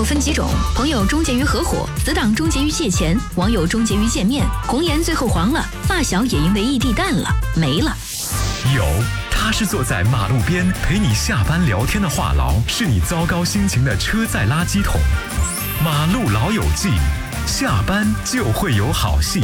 分几种，朋友终结于合伙，死党终结于借钱，网友终结于见面，红颜最后黄了，发小也因为异地淡了，没了。 有，他是坐在马路边陪你下班聊天的话痨，是你糟糕心情的车载垃圾桶。马路老友记，下班就会有好戏。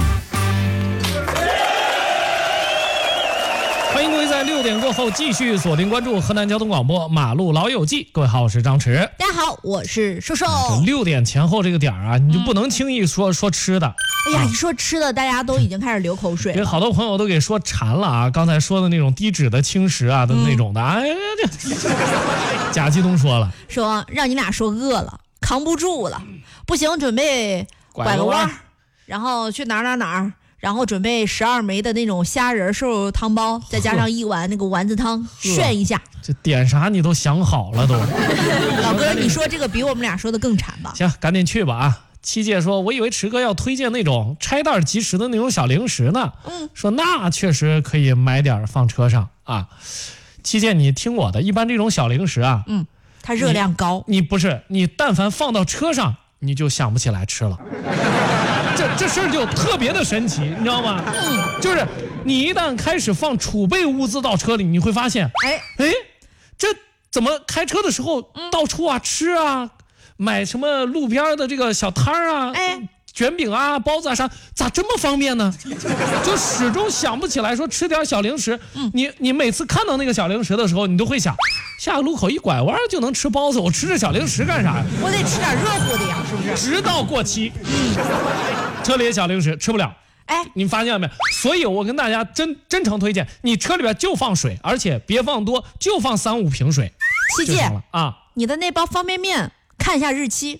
欢迎各位在6点过后继续锁定关注河南交通广播马路老友记。各位好，我是张弛。 大家好，我是瘦瘦。 6点前后这个点啊，你就不能轻易说吃的。 哎呀，一说吃的，大家都已经开始流口水了。 有好多朋友都给说馋了啊！刚才说的那种低脂的轻食啊的那种的，哎呀，这贾继东说了， 说让你俩说饿了，扛不住了，不行，准备拐个弯，然后去哪儿。然后准备12枚的那种虾仁瘦肉汤包，再加上1碗那个丸子汤，炫一下。 这点啥你都想好了都。 老哥，你说这个比我们俩说的更馋吧？ 行，赶紧去吧啊！七姐说，我以为池哥要推荐那种拆袋即食的那种小零食呢。说那确实可以买点放车上啊。七姐，你听我的，一般这种小零食啊， 它热量高。 你但凡放到车上，你就想不起来吃了。这事儿就特别的神奇，你知道吗？就是你一旦开始放储备物资到车里，你会发现，这怎么开车的时候到处啊吃啊，买什么路边的这个小摊儿啊，卷饼啊、包子啊啥，咋这么方便呢？就始终想不起来说吃点小零食。你每次看到那个小零食的时候，你都会想，下个路口一拐弯就能吃包子，我吃这小零食干啥呀？ 我得吃点热乎的呀，是不是？ 直到过期。车里的小零食吃不了，你发现没有？所以我跟大家真诚推荐，你车里边就放水，而且别放多，就放3-5瓶水。 七姐啊， 你的那包方便面看一下日期。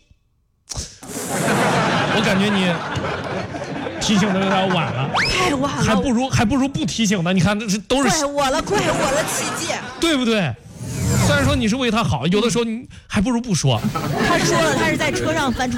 我感觉你提醒的有点晚了， 太晚了， 还不如不提醒的。你看，这都是怪我了，七姐， 对不对？虽然说你是为他好，有的时候你还不如不说。 他说了，他是在车上翻出